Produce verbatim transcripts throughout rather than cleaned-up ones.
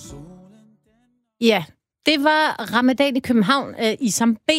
Ja, det var Ramadan i København af Isam B,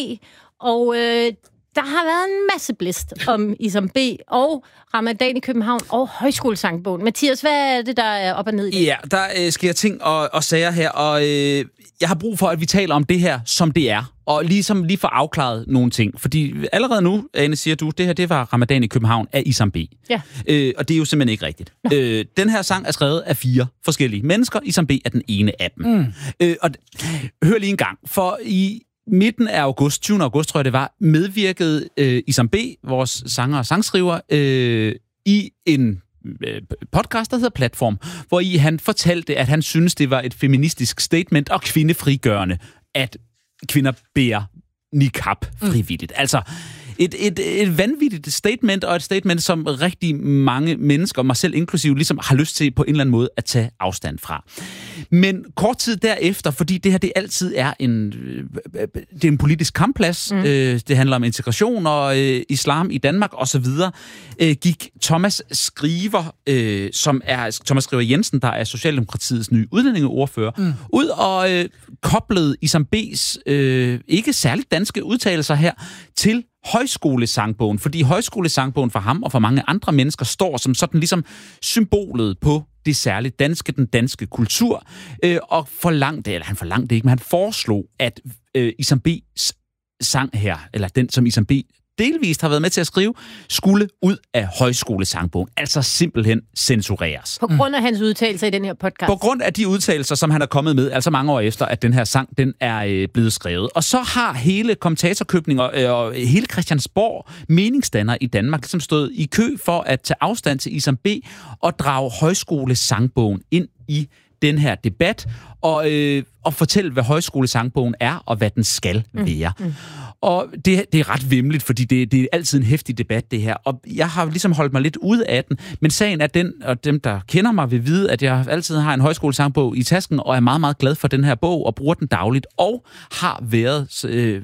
og øh, der har været en masse blæst om Isam B og Ramadan i København og Højskolesangbogen. Mathias, hvad er det, der er op og ned i det? Ja, der øh, sker ting og, og sager her, og øh, jeg har brug for, at vi taler om det her, som det er. Og ligesom lige få afklaret nogle ting. Fordi allerede nu, Ane, siger du, det her det var Ramadan i København af Isam B. Ja. Øh, og det er jo simpelthen ikke rigtigt. Øh, den her sang er skrevet af fire forskellige mennesker. Isam B er den ene af dem. Mm. Øh, og hør lige en gang, for i midten af august, tyvende august tror jeg det var, medvirkede øh, Isam B, vores sanger og sangskriver, øh, i en øh, podcast, der hedder Platform, hvor i han fortalte, at han synes, det var et feministisk statement og kvindefrigørende, at kvinder bærer niqab frivilligt. Mm. Altså, et, et, et vanvittigt statement, og et statement, som rigtig mange mennesker, mig selv inklusive, ligesom har lyst til på en eller anden måde at tage afstand fra. Men kort tid derefter, fordi det her det altid er en, det er en politisk kampplads, mm. øh, det handler om integration og øh, islam i Danmark osv., øh, gik Thomas Skriver, øh, som er Thomas Skriver Jensen, der er Socialdemokratiets nye udlændingeordfører, mm. ud og øh, koblede Isam B's øh, ikke særligt danske udtalelser her til Højskolesangbogen, fordi Højskolesangbogen for ham og for mange andre mennesker står som sådan ligesom symbolet på det særligt danske, den danske kultur, øh, og forlangte, eller han forlangte ikke, men han foreslog, at øh, Isam B's sang her, eller den, som Isam B delvist har været med til at skrive, skulle ud af Højskolesangbogen. Altså simpelthen censureres. På grund af hans udtalelser i den her podcast? På grund af de udtalelser, som han er kommet med, altså mange år efter, at den her sang, den er øh, blevet skrevet. Og så har hele kommentatorkøbning og, øh, og hele Christiansborg meningsdannere i Danmark, som stod i kø for at tage afstand til Isam B og drage Højskolesangbogen ind i den her debat, og, øh, og fortælle, hvad Højskolesangbogen er, og hvad den skal være. Mm. Mm. Og det, det er ret vimligt, fordi det, det er altid en heftig debat, det her. Og jeg har ligesom holdt mig lidt ude af den, men sagen er den, og dem, der kender mig, vil vide, at jeg altid har en højskolesangbog i tasken, og er meget, meget glad for den her bog, og bruger den dagligt, og har været øh,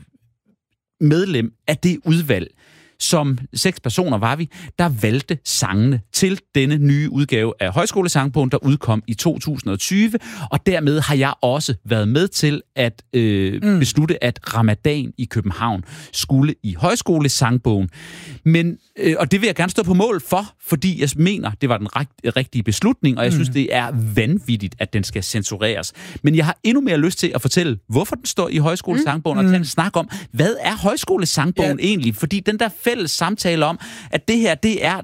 medlem af det udvalg, som seks personer var vi, der valgte sangene til denne nye udgave af Højskolesangbogen, der udkom i to tusind og tyve, og dermed har jeg også været med til at øh, mm. beslutte, at Ramadan i København skulle i Højskolesangbogen. Men, øh, og det vil jeg gerne stå på mål for, fordi jeg mener, det var den rigt- rigtige beslutning, og jeg mm. synes, det er vanvittigt, at den skal censureres. Men jeg har endnu mere lyst til at fortælle, hvorfor den står i Højskolesangbogen, mm. og tage en snak om, hvad er Højskolesangbogen ja. egentlig? Fordi den der fælles samtale om, at det her, det er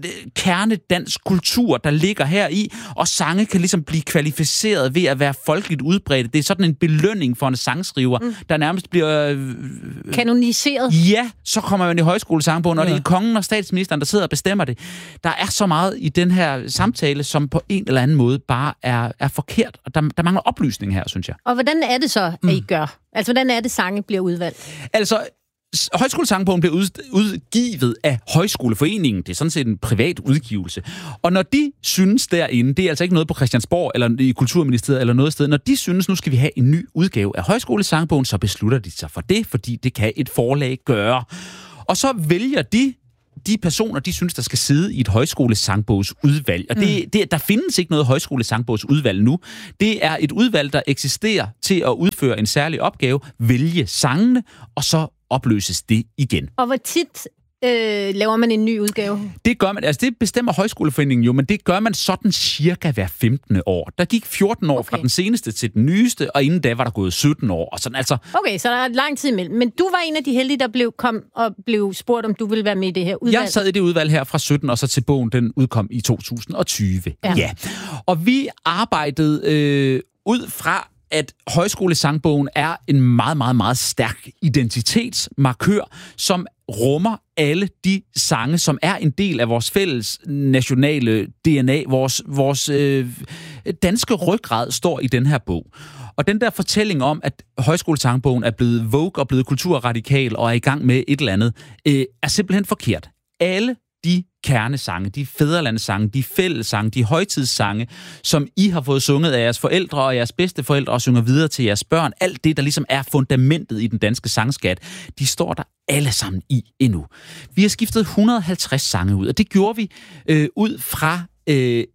kernedansk kultur, der ligger her i, og sange kan ligesom blive kvalificeret ved at være folkeligt udbredt. Det er sådan en belønning for en sangskriver, mm. der nærmest bliver Øh, kanoniseret. Ja, så kommer man i Højskolesangbogen, og ja. det er kongen og statsministeren, der sidder og bestemmer det. Der er så meget i den her samtale, som på en eller anden måde bare er, er forkert, og der, der mangler oplysning her, synes jeg. Og hvordan er det så, at mm. I gør? Altså, hvordan er det, sange bliver udvalgt? Altså, Højskolesangbogen bliver udgivet af Højskoleforeningen. Det er sådan set en privat udgivelse. Og når de synes derinde, det er altså ikke noget på Christiansborg eller i Kulturministeriet eller noget sted, når de synes, nu skal vi have en ny udgave af Højskolesangbogen, så beslutter de sig for det, fordi det kan et forlag gøre. Og så vælger de de personer, de synes, der skal sidde i et højskolesangbogsudvalg. Og det, mm. det, der findes ikke noget højskolesangbogsudvalg nu. Det er et udvalg, der eksisterer til at udføre en særlig opgave, vælge sangene, og så opløses det igen. Og hvor tit øh, laver man en ny udgave? Det gør man, altså det bestemmer Højskoleforeningen jo, men det gør man sådan cirka hver femtende år. Der gik fjorten år okay. fra den seneste til den nyeste, og inden da var der gået sytten år. Og sådan, altså. Okay, så der er lang tid imellem. Men du var en af de heldige, der blev, kom og blev spurgt, om du ville være med i det her udvalg. Jeg sad i det udvalg her fra sytten, og så til bogen, den udkom i to tusind og tyve. Ja. ja. Og vi arbejdede øh, ud fra at Højskolesangbogen er en meget, meget, meget stærk identitetsmarkør, som rummer alle de sange, som er en del af vores fælles nationale D N A. Vores, vores øh, danske ryggrad står i den her bog. Og den der fortælling om, at Højskolesangbogen er blevet woke og blevet kulturradikal og er i gang med et eller andet, øh, er simpelthen forkert. Alle de kernesange, de fædrelandssange, de fællessange, de højtidssange, som I har fået sunget af jeres forældre og jeres bedsteforældre og synger videre til jeres børn, alt det, der ligesom er fundamentet i den danske sangskat, de står der alle sammen i endnu. Vi har skiftet et hundrede og halvtreds sange ud, og det gjorde vi øh, ud fra øh, et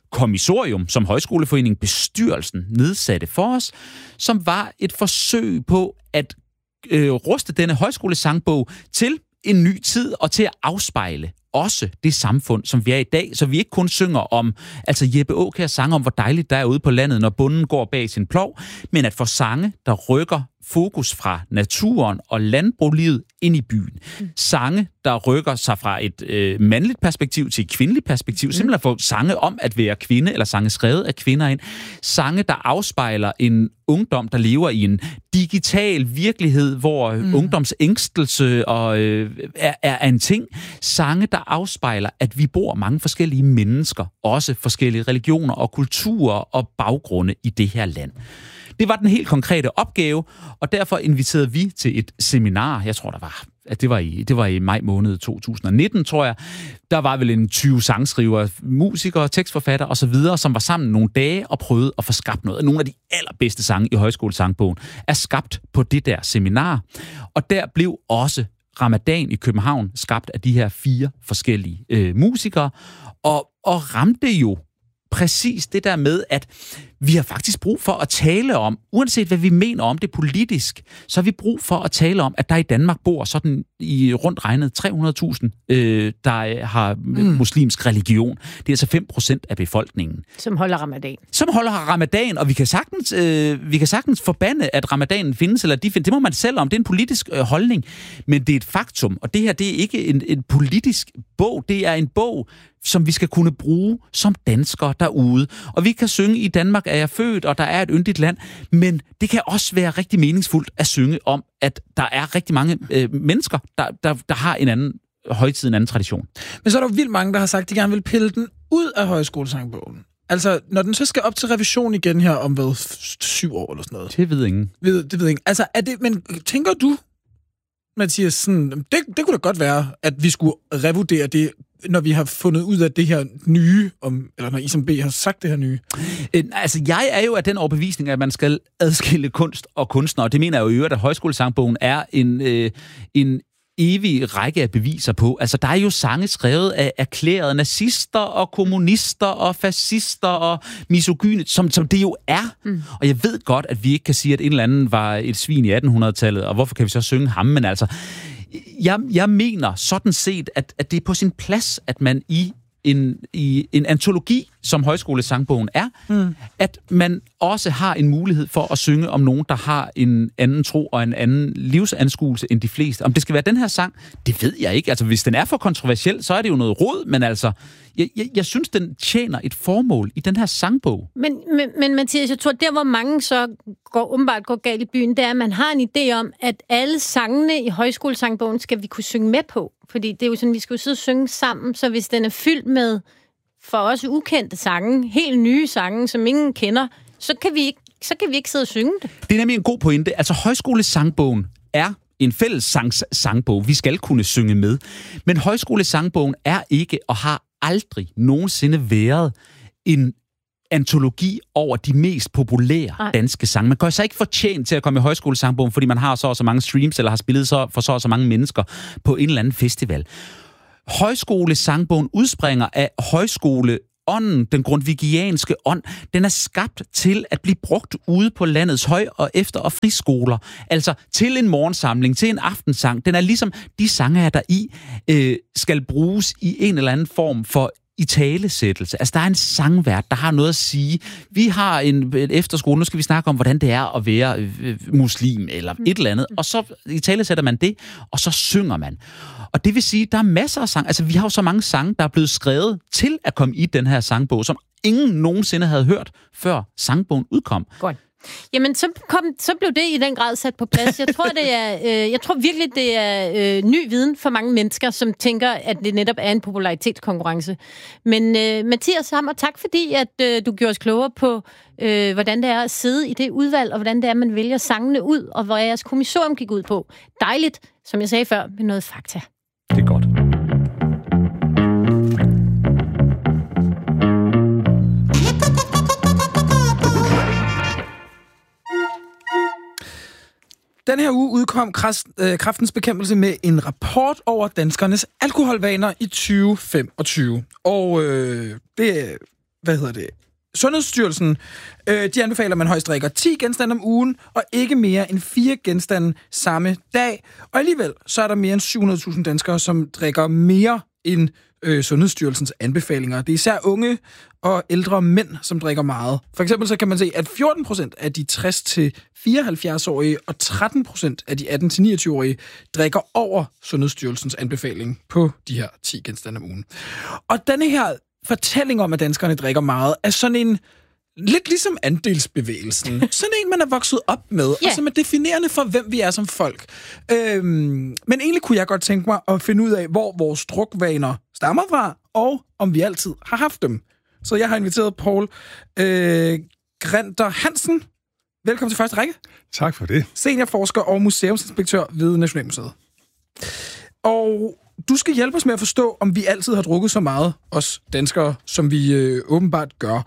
kommissorium, som Højskoleforeningen bestyrelsen nedsatte for os, som var et forsøg på at øh, ruste denne højskolesangbog til en ny tid og til at afspejle også det samfund, som vi er i dag, så vi ikke kun synger om, altså Jeppe Aakjær sange om, hvor dejligt der er ude på landet, når bonden går bag sin plov, men at få sange, der rykker fokus fra naturen og landbruglivet ind i byen. Mm. Sange, der rykker sig fra et øh, mandligt perspektiv til et kvindeligt perspektiv. Mm. Simpelthen få sange om at være kvinde, eller sange skrevet af kvinder ind. Sange, der afspejler en ungdom, der lever i en digital virkelighed, hvor mm. ungdomsængstelse og, øh, er, er en ting. Sange, der afspejler, at vi bor mange forskellige mennesker, også forskellige religioner og kulturer og baggrunde i det her land. Det var den helt konkrete opgave, og derfor inviterede vi til et seminar. Jeg tror, der var, at det var i, det var i maj måned to tusind nitten, tror jeg. Der var vel en tyve sangskrivere, musikere, tekstforfattere osv., som var sammen nogle dage og prøvede at få skabt noget. Nogle af de allerbedste sange i Højskolesangbogen er skabt på det der seminar. Og der blev også Ramadan i København skabt af de her fire forskellige øh, musikere, og, og ramte jo præcis det der med, at vi har faktisk brug for at tale om, uanset hvad vi mener om det politisk, så har vi brug for at tale om, at der i Danmark bor sådan i rundt regnet tre hundrede tusind, øh, der har mm. muslimsk religion. Det er altså fem procent af befolkningen. Som holder ramadan. Som holder ramadan, og vi kan sagtens, øh, vi kan sagtens forbande, at ramadanen findes, eller de findes. Det må man selv om. Det er en politisk øh, holdning, men det er et faktum, og det her, det er ikke en, en politisk bog, det er en bog, som vi skal kunne bruge som danskere derude. Og vi kan synge, i Danmark er jeg født, og der er et yndigt land, men det kan også være rigtig meningsfuldt at synge om, at der er rigtig mange øh, mennesker, der, der, der har en anden højtid, en anden tradition. Men så er der jo vildt mange, der har sagt, at de gerne vil pille den ud af Højskolesangbogen. Altså, når den så skal op til revision igen her om hvad, syv år eller sådan noget. Det ved ingen. Ved, det ved ingen. Altså, er det, men tænker du, Mathias, sådan, det, det kunne da godt være, at vi skulle revurdere det, når vi har fundet ud af det her nye, om, eller når I som B har sagt det her nye? Øh, altså, jeg er jo af den overbevisning, at man skal adskille kunst og kunstner, og det mener jeg jo i øvrigt, at Højskolesangbogen er en, øh, en evig række af beviser på. Altså, der er jo sange skrevet af erklærede nazister og kommunister og fascister og misogyne, som, som det jo er. Mm. Og jeg ved godt, at vi ikke kan sige, at en eller anden var et svin i attenhundredetallet, og hvorfor kan vi så synge ham? Men altså, jeg, jeg mener sådan set, at, at det er på sin plads, at man i en, i en antologi, som Højskolesangbogen er, mm. at man også har en mulighed for at synge om nogen, der har en anden tro og en anden livsanskuelse end de fleste. Om det skal være den her sang, det ved jeg ikke. Altså, hvis den er for kontroversiel, så er det jo noget rod, men altså, jeg, jeg, jeg synes, den tjener et formål i den her sangbog. Men, men, men Mathias, jeg tror, der hvor mange så går, umiddelbart går galt i byen, det er, at man har en idé om, at alle sangene i Højskolesangbogen skal vi kunne synge med på. Fordi det er jo sådan, vi skal jo sidde og synge sammen, så hvis den er fyldt med for os ukendte sange, helt nye sange, som ingen kender, så kan vi ikke, så kan vi ikke sidde og synge det. Det er nemlig en god pointe. Altså, Højskolesangbogen er en fælles sangs sangbog. Vi skal kunne synge med. Men Højskolesangbogen er ikke og har aldrig nogensinde været en antologi over de mest populære Ej. danske sange. Man kan så ikke fortjent til at komme i Højskolesangbogen, fordi man har så og så mange streams, eller har spillet så for så og så mange mennesker på en eller anden festival. Højskolesangbogen udspringer af højskoleånden, den grundvigianske ånd. Den er skabt til at blive brugt ude på landets høj- og efter- og friskoler. Altså til en morgensamling, til en aftensang. Den er ligesom de sange, her der i øh, skal bruges i en eller anden form for italesættelse. Altså, der er en sangvært, der har noget at sige. Vi har en, en efterskole, nu skal vi snakke om, hvordan det er at være øh, muslim, eller et eller andet, og så italesætter man det, og så synger man. Og det vil sige, der er masser af sang. Altså, vi har jo så mange sange, der er blevet skrevet til at komme i den her sangbog, som ingen nogensinde havde hørt, før sangbogen udkom. Godt. Jamen, så, kom, så blev det i den grad sat på plads. Jeg tror, det er, øh, jeg tror virkelig, det er øh, ny viden for mange mennesker, som tænker, at det netop er en popularitetskonkurrence. Men øh, Mathias Hammer, tak fordi, at øh, du gjorde os klogere på, øh, hvordan det er at sidde i det udvalg, og hvordan det er, man vælger sangene ud, og hvad jeres kommissorium gik ud på. Dejligt, som jeg sagde før, med noget fakta. Det er godt. Den her uge udkom Kræftens Bekæmpelse med en rapport over danskernes alkoholvaner i tyve femogtyve. Og øh, det hvad hedder det? Sundhedsstyrelsen, øh, de anbefaler, at man højst drikker ti genstande om ugen, og ikke mere end fire genstande samme dag. Og alligevel, så er der mere end syv hundrede tusind danskere, som drikker mere end øh, Sundhedsstyrelsens anbefalinger. Det er især unge og ældre mænd, som drikker meget. For eksempel så kan man se, at fjorten procent af de tres til fireoghalvfjerds-årige og tretten procent af de atten til niogtyve-årige drikker over Sundhedsstyrelsens anbefaling på de her ti genstande om ugen. Og denne her fortælling om, at danskerne drikker meget, er sådan en, lidt ligesom andelsbevægelsen. Sådan en, man er vokset op med, yeah. og som er definerende for, hvem vi er som folk. Øhm, men egentlig kunne jeg godt tænke mig at finde ud af, hvor vores drukvaner stammer fra, og om vi altid har haft dem. Så jeg har inviteret Poul øh, Grinter Hansen. Velkommen til første række. Tak for det. Seniorforsker og museumsinspektør ved Nationalmuseet. Og du skal hjælpe os med at forstå, om vi altid har drukket så meget, os danskere, som vi øh, åbenbart gør.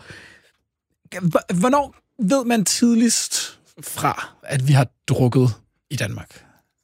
Hvornår ved man tidligst fra, at vi har drukket i Danmark?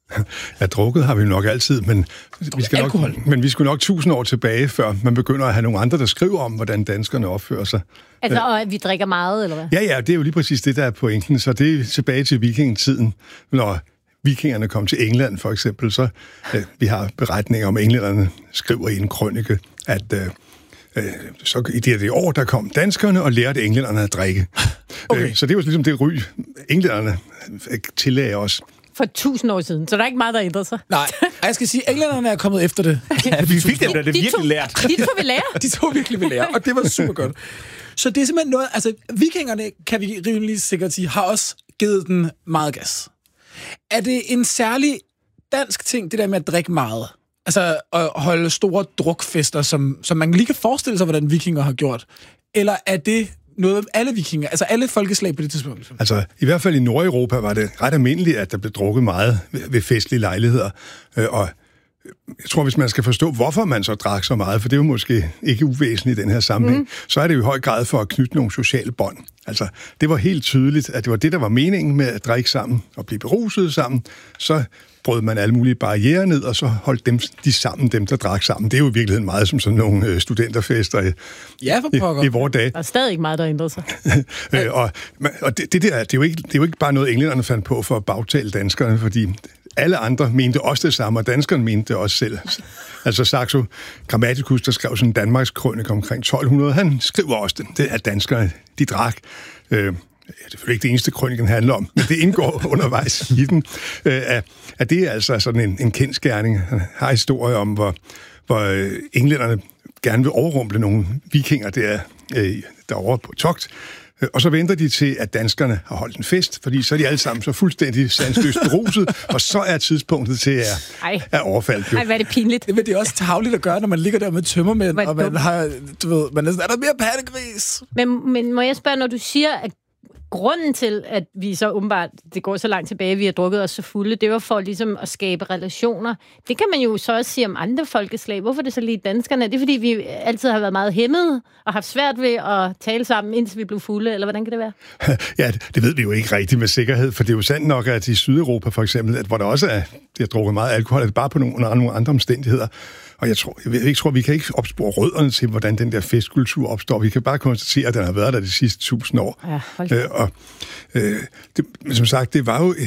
Ja, drukket har vi nok altid, men vi, skal nok, men vi skulle nok tusind år tilbage, før man begynder at have nogle andre, der skriver om, hvordan danskerne opfører sig. Altså, og at vi drikker meget, eller hvad? Ja, ja, det er jo lige præcis det, der er pointen. Så det er tilbage til vikingetiden, når vikingerne kom til England, for eksempel. Så øh, vi har beretninger om, englænderne skriver i en krønike, at øh, øh, så i det, det år, der kom danskerne og lærte englænderne at drikke. Okay. Øh, så det var ligesom det ry, englænderne tillagde os. For tusind år siden, så der er ikke meget, der ændrer sig. Nej, jeg skal sige, at englænderne er kommet efter det. Ja, vi fik dem, da det de virkelig to, lært. De to vi lære. De to virkelig vil lære, og det var super godt. Så det er simpelthen noget, altså vikingerne, kan vi rimelig sikkert sige, har også givet den meget gas. Er det en særlig dansk ting, det der med at drikke meget? Altså at holde store drukfester, som, som man lige kan forestille sig, hvordan vikinger har gjort? Eller er det noget alle vikinger, altså alle folkeslag på det tidspunkt? Altså, i hvert fald i Nordeuropa var det ret almindeligt, at der blev drukket meget ved festlige lejligheder. Og jeg tror, hvis man skal forstå, hvorfor man så drak så meget, for det er jo måske ikke uvæsentligt i den her sammenhæng, mm. så er det jo i høj grad for at knytte nogle sociale bånd. Altså, det var helt tydeligt, at det var det, der var meningen med at drikke sammen og blive beruset sammen. Så brød man alle mulige barrierer ned, og så holdt dem, de sammen, dem der drak sammen. Det er jo i virkeligheden meget som sådan nogle studenterfester i, ja, for i, i vores dage. Der er stadig ikke meget, der ændrer sig. øh, og og det, det der, det er, jo ikke, det er jo ikke bare noget, englænderne fandt på for at bagtale danskerne, fordi alle andre mente også det samme, og danskerne mente det også selv. Altså Saxo Grammaticus, der skrev sådan en Danmarks krønike omkring tolv hundrede, han skriver også det, det at danskerne, de drak. Øh, det er selvfølgelig ikke det eneste, krøniken handler om, men det indgår undervejs i den. Øh, at, at det er altså sådan en, en kendsgerning. Han har historie om, hvor, hvor englænderne gerne vil overrumple nogle vikinger der, øh, derovre på togt. Og så venter de til, at danskerne har holdt en fest, fordi så er de alle sammen så fuldstændig sansløst beruset, og så er tidspunktet til at, at overfalde. Ej, hvad er det pinligt. Det, det er også tarveligt at gøre, når man ligger der med tømmermænd, og man har, du ved, man er, er der mere pattegris? Men, men må jeg spørge, når du siger, at grunden til, at vi så åbenbart, det går så langt tilbage, vi har drukket os så fulde, det var for ligesom at skabe relationer. Det kan man jo så også sige om andre folkeslag. Hvorfor er det så lige danskerne? Det er fordi, vi altid har været meget hæmmede og haft svært ved at tale sammen, indtil vi blev fulde, eller hvordan kan det være? Ja, det ved vi jo ikke rigtigt med sikkerhed, for det er jo sandt nok, at i Sydeuropa for eksempel, at hvor der også er, det har drukket meget alkohol, er det bare på nogle, under nogle andre omstændigheder. Og jeg tror, jeg, jeg tror, vi kan ikke opspore rødderne til, hvordan den der festkultur opstår. Vi kan bare konstatere, at den har været der de sidste tusind år. Ja, øh, og øh, det, men som sagt, det var jo